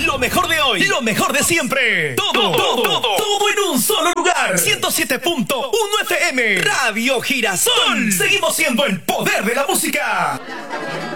Lo mejor de hoy, lo mejor de siempre. Todo en un solo lugar. 107.1 FM. Radio Girasol. Seguimos siendo el poder de la música.